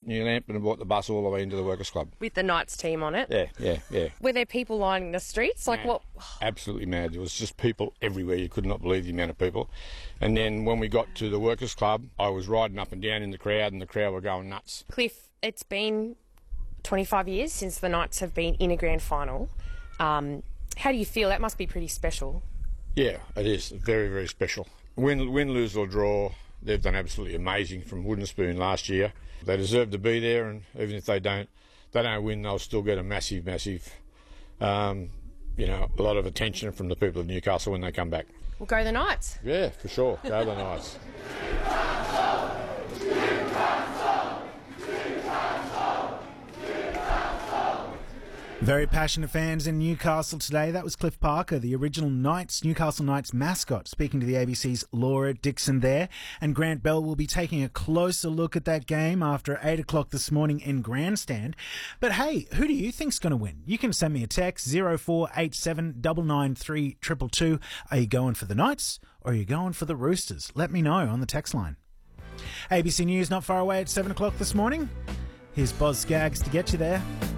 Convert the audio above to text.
New Lambton and brought the bus all the way into the Workers' Club. With the Knights team on it? Yeah. Were there people lining the streets? Like mad. what? Absolutely mad. There was just people everywhere. You could not believe the amount of people. And then when we got to the Workers' Club, I was riding up and down in the crowd, and the crowd were going nuts. Cliff, it's been 25 years since the Knights have been in a grand final. How do you feel? That must be pretty special. Yeah, it is. Very, very special. Win, lose or draw, they've done absolutely amazing from Wooden Spoon last year. They deserve to be there, and even if they don't win, they'll still get a massive, a lot of attention from the people of Newcastle when they come back. We'll go the Knights. Yeah, for sure. Go the Knights. Very passionate fans in Newcastle today. That was Cliff Parker, the original Newcastle Knights mascot, speaking to the ABC's Laura Dixon there. And Grant Bell will be taking a closer look at that game after 8 o'clock this morning in Grandstand. But hey, who do you think's going to win? You can send me a text, 0487 993 222. Are you going for the Knights or are you going for the Roosters? Let me know on the text line. ABC News not far away at 7 o'clock this morning. Here's Boz Skaggs to get you there.